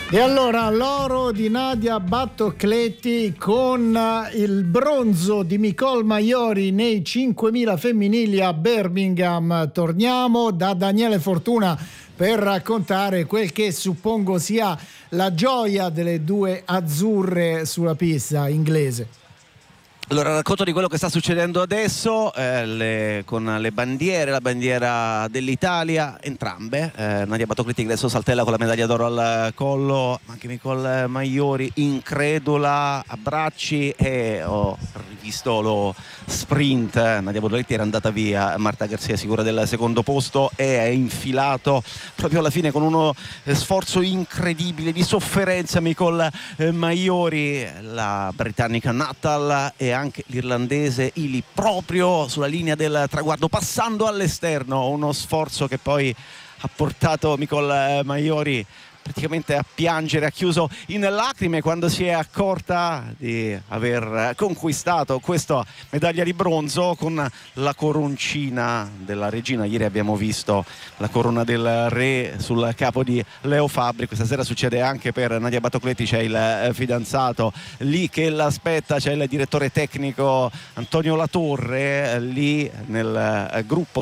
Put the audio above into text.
E allora l'oro di Nadia Battocletti con il bronzo di Micol Maiori nei 5000 femminili a Birmingham. Torniamo da Daniele Fortuna per raccontare quel che suppongo sia la gioia delle due azzurre sulla pista inglese. Allora, racconto di quello che sta succedendo adesso con le bandiere, la bandiera dell'Italia, entrambe. Nadia Battocletti che adesso saltella con la medaglia d'oro al collo, anche Micol Maiori incredula, abbracci, e ho rivisto lo sprint. Nadia Battocletti era andata via, Marta Garzia sicura del secondo posto e è infilato proprio alla fine con uno sforzo incredibile di sofferenza Micol Maiori, la britannica Nuttall e anche l'irlandese Ely proprio sulla linea del traguardo, passando all'esterno, uno sforzo che poi ha portato Micol Maiori praticamente a piangere, ha chiuso in lacrime quando si è accorta di aver conquistato questa medaglia di bronzo con la coroncina della regina. Ieri abbiamo visto la corona del re sul capo di Leo Fabbri, questa sera succede anche per Nadia Battocletti, c'è il fidanzato lì che l'aspetta, c'è il direttore tecnico Antonio Latorre lì nel gruppo